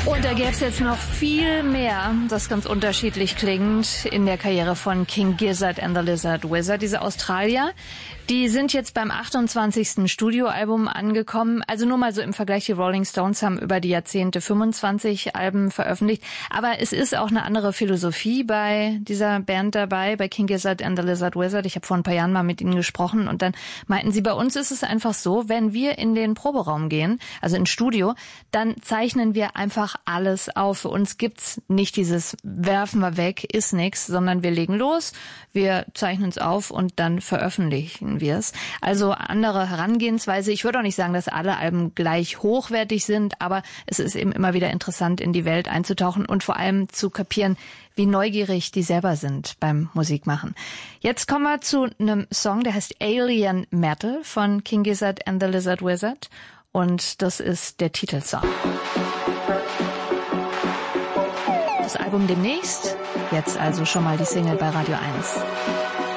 Und da gäbe es jetzt noch viel mehr, das ganz unterschiedlich klingt, in der Karriere von King Gizzard and the Lizard Wizard. Diese Australier, die sind jetzt beim 28. Studioalbum angekommen. Also nur mal so im Vergleich, die Rolling Stones haben über die Jahrzehnte 25 Alben veröffentlicht. Aber es ist auch eine andere Philosophie bei dieser Band dabei, bei King Gizzard and the Lizard Wizard. Ich habe vor ein paar Jahren mal mit ihnen gesprochen und dann meinten sie, bei uns ist es einfach so, wenn wir in den Proberaum gehen, also ins Studio, dann zeichnen wir einfach alles auf. Für uns gibt's nicht dieses werfen wir weg, ist nix, sondern wir legen los, wir zeichnen es auf und dann veröffentlichen wir es. Also andere Herangehensweise. Ich würde auch nicht sagen, dass alle Alben gleich hochwertig sind, aber es ist eben immer wieder interessant, in die Welt einzutauchen und vor allem zu kapieren, wie neugierig die selber sind beim Musikmachen. Jetzt kommen wir zu einem Song, der heißt Alien Metal von King Gizzard and the Lizard Wizard und das ist der Titelsong. Das Album demnächst, jetzt also schon mal die Single bei Radio 1.